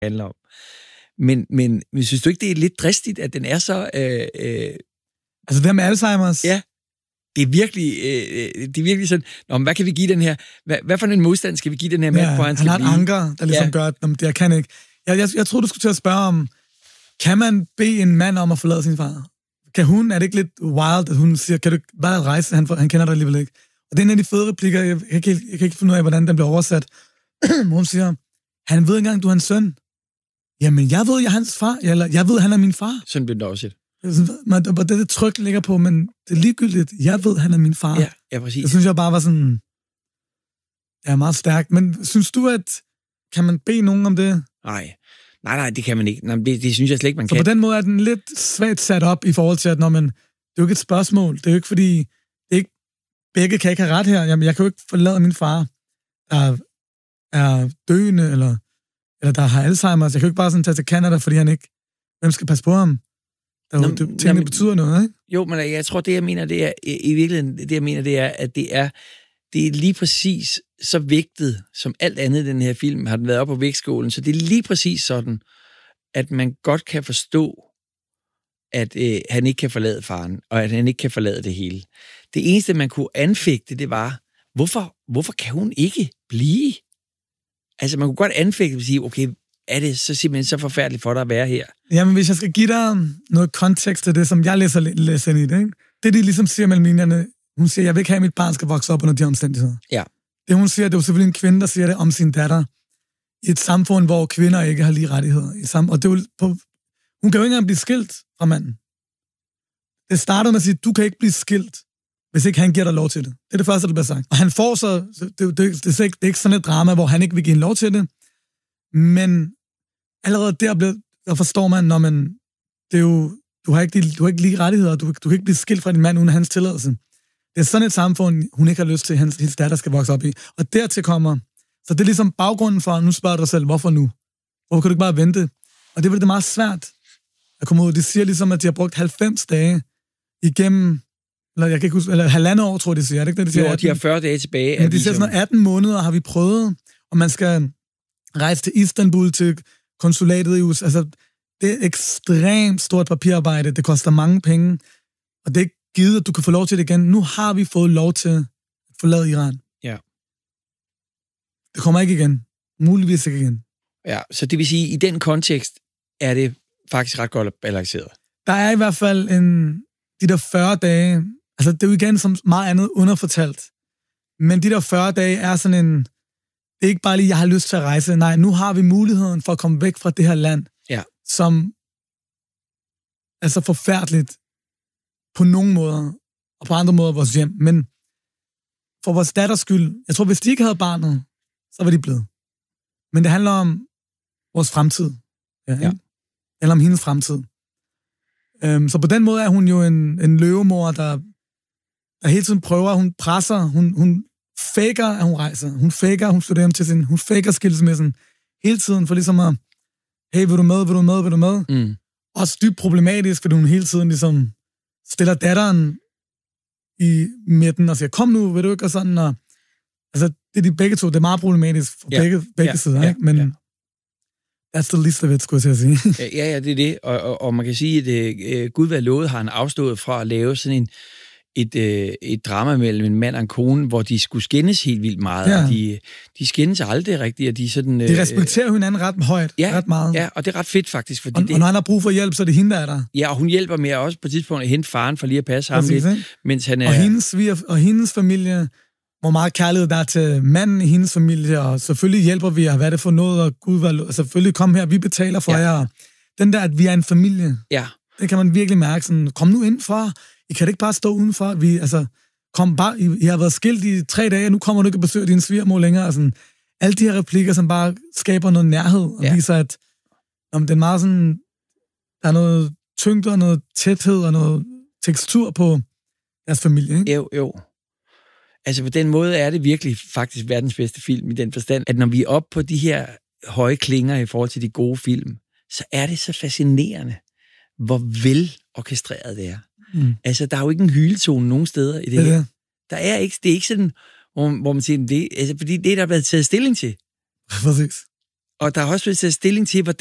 handler om. Men synes du ikke, det er lidt dristigt, at den er så... Altså det med Alzheimer's? Ja. Det er virkelig sådan, hvad kan vi give den her? Hvad for en modstand skal vi give den her mand, for han skal blive? Han har et anker, der ligesom gør, at jeg kan ikke. Jeg tror, du skulle til at spørge om, kan man bede en mand om at forlade sin far? Kan hun? Er det ikke lidt wild, at hun siger, kan du bare rejse? Han kender dig alligevel ikke. Og det er en af de fede replikker, jeg kan ikke finde ud af, hvordan den bliver oversat. Hun siger, han ved ikke engang, du er hans søn. Jamen, jeg ved, jeg er hans far. Eller jeg ved, han er min far. Sådan bliver det også. Det tryk ligger på, men det er ligegyldigt. Jeg ved, han er min far. Ja, præcis. Det synes jeg bare var sådan... Ja, meget stærkt. Men synes du, at... Kan man bede nogen om det? Nej, det kan man ikke. Nej, det synes jeg slet ikke, man kan. Så på den måde er den lidt svagt sat op i forhold til, at det er jo ikke et spørgsmål. Det er jo ikke fordi... Det er ikke, begge kan ikke have ret her. Jamen, jeg kan jo ikke forlade min far, der er døende, eller der har Alzheimer's. Jeg kan jo ikke bare sådan tage til Canada, fordi han ikke... Hvem skal passe på ham? Tingene betyder noget, ikke? Jo, men jeg tror, det jeg mener, det er i virkeligheden, det jeg mener, det er, at det er lige præcis så vægtet, som alt andet i den her film har den været op på vægtskålen, så det er lige præcis sådan, at man godt kan forstå, at han ikke kan forlade faren, og at han ikke kan forlade det hele. Det eneste, man kunne anfægte, det var, hvorfor kan hun ikke blive? Altså, man kunne godt anfægte og sige, okay, er det så simpelthen så forfærdeligt for dig at være her? Jamen, hvis jeg skal give dig noget kontekst til det, som jeg læser ind i det, ikke? Det, de ligesom siger mellem linjerne, hun siger, jeg vil ikke have, at mit barn skal vokse op under de omstændigheder. Ja. Det, hun siger, det er jo selvfølgelig en kvinde, der siger det om sin datter, i et samfund, hvor kvinder ikke har lige rettigheder. Og det er jo hun kan jo ikke engang blive skilt fra manden. Det starter med at sige, du kan ikke blive skilt, hvis ikke han giver dig lov til det. Det er det første, der bliver sagt. Og han får så, det er ikke sådan et drama, hvor han ikke vil give en lov til det, men allerede der forstår man, når man, det er jo, du har ikke lige rettigheder, du kan ikke blive skilt fra din mand uden hans tilladelse. Det er sådan et samfund, hun ikke har lyst til, at hendes datter skal vokse op i. Og dertil kommer, så det er ligesom baggrunden for, nu spørger du dig selv, hvorfor nu? Hvorfor kan du ikke bare vente? Og det er meget svært at komme ud. De siger ligesom, at de har brugt 90 dage igennem, eller jeg kan ikke huske, eller 1,5 år, tror jeg, de siger. Er det ikke det, de siger? Jo, de har 40 dage tilbage. Men de siger sådan 18 måneder har vi prøvet, og man skal rejse til Istanbul, til konsulatet i USA. Altså, det er et ekstremt stort papirarbejde. Det koster mange penge, og det er ikke givet, at du kan få lov til det igen. Nu har vi fået lov til at forlade Iran. Ja. Det kommer ikke igen. Muligvis ikke igen. Ja, så det vil sige, i den kontekst er det faktisk ret godt balanceret. Der er i hvert fald de der 40 dage, altså det er jo igen som meget andet underfortalt, men de der 40 dage er sådan det er ikke bare lige, jeg har lyst til at rejse. Nej, nu har vi muligheden for at komme væk fra det her land, som er så forfærdeligt på nogle måder, og på andre måder vores hjem. Men for vores datters skyld, jeg tror, hvis de ikke havde barnet, så var de blevet. Men det handler om vores fremtid. Ja. Eller om hendes fremtid. Så på den måde er hun jo en løvemor, der hele tiden prøver, hun presser, hun faker, at hun rejser. Hun faker, hun flytter hjem til hun faker skilsmissen hele tiden, for ligesom at, hey, vil du med? Mm. Også dybt problematisk, fordi hun hele tiden ligesom stiller datteren i midten og siger, kom nu, vil du ikke? Og sådan, og, altså, det er de begge to, det er meget problematisk for begge sider, ikke? Men that's the least of it, skulle jeg sige. Ja, det er det, og man kan sige, at Gud være lovet har han afstået fra at lave sådan et drama mellem en mand og en kone, hvor de skulle skændes helt vildt meget, og de skændes aldrig rigtigt, og de sådan... De respekterer hinanden ret højt, ret meget. Ja, og det er ret fedt faktisk, fordi og når han har brug for hjælp, så er det hende, der er der. Ja, og hun hjælper med også på et tidspunkt at hente faren for lige at passe ham lidt, mens han er... Og hendes familie, hvor meget kærlighed der er til manden i hendes familie, og selvfølgelig hjælper vi, og hvad er det for noget, og Gud, selvfølgelig kom her, vi betaler for jer. Den der, at vi er en familie, det kan man virkelig mærke, sådan, kom nu ind for, I kan ikke bare stå udenfor, kom bare, I har været skilt i 3 dage, og nu kommer du ikke og besøger din svigermor længere, og sådan, alle de her replikker, som bare skaber noget nærhed, og viser, at det er meget sådan, der er noget tyngde, og noget tæthed, og noget tekstur på deres familie, ikke? Jo. Altså på den måde er det virkelig faktisk verdens bedste film i den forstand, at når vi er oppe på de her høje klinger i forhold til de gode film, så er det så fascinerende, hvor vel orkestreret det er. Mm. Altså, der er jo ikke en hyletone nogen steder i det her. Der er ikke, det er ikke sådan, hvor man siger, det, altså, fordi det er der blevet taget stilling til. Præcis. Og der har også blevet taget stilling til,